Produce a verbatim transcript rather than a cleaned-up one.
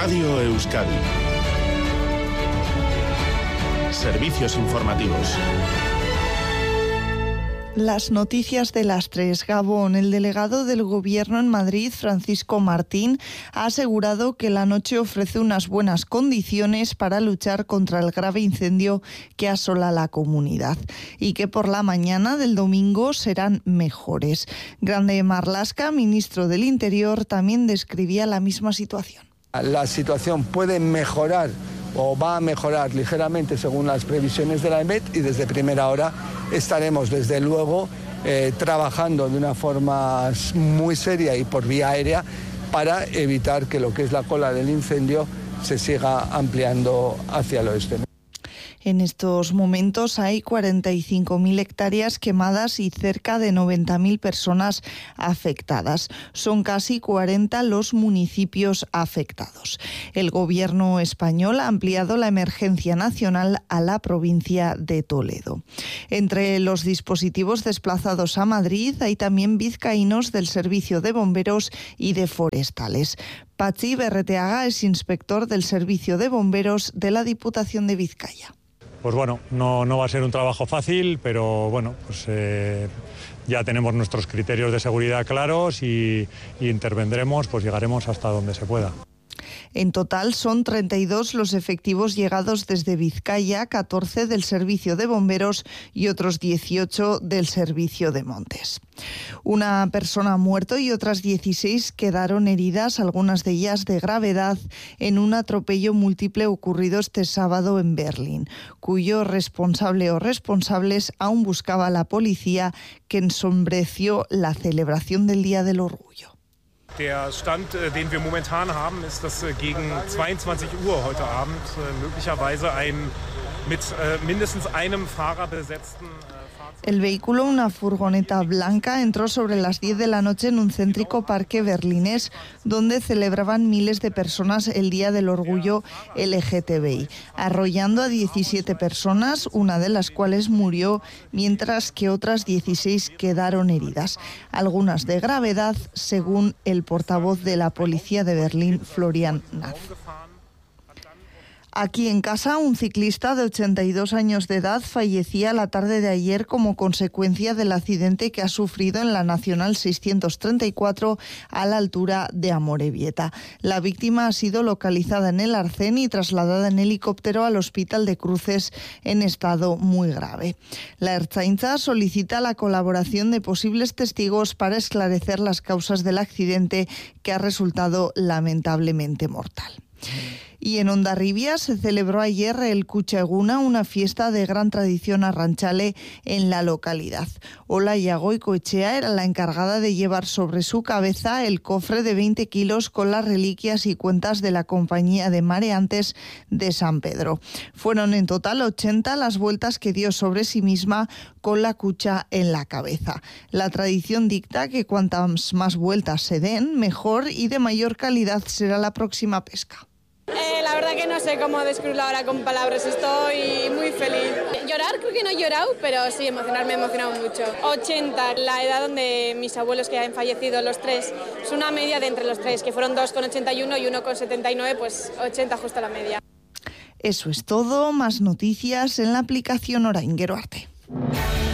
Radio Euskadi. Servicios informativos. Las noticias de las tres. Gabón. El delegado del Gobierno en Madrid, Francisco Martín, ha asegurado que la noche ofrece unas buenas condiciones para luchar contra el grave incendio que asola la comunidad y que por la mañana del domingo serán mejores. Grande Marlaska, ministro del Interior, también describía la misma situación. La situación puede mejorar o va a mejorar ligeramente según las previsiones de la E M E T y desde primera hora estaremos desde luego eh, trabajando de una forma muy seria y por vía aérea para evitar que lo que es la cola del incendio se siga ampliando hacia el oeste. En estos momentos hay cuarenta y cinco mil hectáreas quemadas y cerca de noventa mil personas afectadas. Son casi cuarenta los municipios afectados. El Gobierno español ha ampliado la emergencia nacional a la provincia de Toledo. Entre los dispositivos desplazados a Madrid hay también vizcaínos del Servicio de Bomberos y de Forestales. Patxi Berreteaga es inspector del Servicio de Bomberos de la Diputación de Vizcaya. Pues bueno, no, no va a ser un trabajo fácil, pero bueno, pues eh, ya tenemos nuestros criterios de seguridad claros y, y intervendremos, pues llegaremos hasta donde se pueda. En total son treinta y dos los efectivos llegados desde Vizcaya, catorce del Servicio de Bomberos y otros dieciocho del Servicio de Montes. Una persona ha muerto y otras dieciséis quedaron heridas, algunas de ellas de gravedad, en un atropello múltiple ocurrido este sábado en Berlín, cuyo responsable o responsables aún buscaba la policía, que ensombreció la celebración del Día del Orgullo. Der Stand, den wir momentan haben, ist, dass gegen zweiundzwanzig Uhr heute Abend möglicherweise ein mit mindestens einem Fahrer besetzten El vehículo, una furgoneta blanca, entró sobre las diez de la noche en un céntrico parque berlinés donde celebraban miles de personas el Día del Orgullo L G T B I, arrollando a diecisiete personas, una de las cuales murió, mientras que otras dieciséis quedaron heridas, algunas de gravedad, según el portavoz de la policía de Berlín, Florian Nath. Aquí en casa, un ciclista de ochenta y dos años de edad fallecía la tarde de ayer como consecuencia del accidente que ha sufrido en la Nacional seiscientos treinta y cuatro a la altura de Amorebieta. La víctima ha sido localizada en el Arcén y trasladada en helicóptero al Hospital de Cruces en estado muy grave. La Ertzaintza solicita la colaboración de posibles testigos para esclarecer las causas del accidente que ha resultado lamentablemente mortal. Y en Hondarribia se celebró ayer el Kutxa-Eguna, una fiesta de gran tradición arranchale en la localidad. Olaya Goicoechea era la encargada de llevar sobre su cabeza el cofre de veinte kilos con las reliquias y cuentas de la compañía de mareantes de San Pedro. Fueron en total ochenta las vueltas que dio sobre sí misma con la cucha en la cabeza. La tradición dicta que cuantas más vueltas se den, mejor y de mayor calidad será la próxima pesca. Eh, la verdad que no sé cómo describirlo ahora con palabras, estoy muy feliz. Llorar, creo que no he llorado, pero sí emocionar, me he emocionado mucho. ochenta, la edad donde mis abuelos que han fallecido, los tres, es una media de entre los tres, que fueron dos con ochenta y uno y uno con setenta y nueve, pues ochenta justo la media. Eso es todo, más noticias en la aplicación Orain Gero Arte.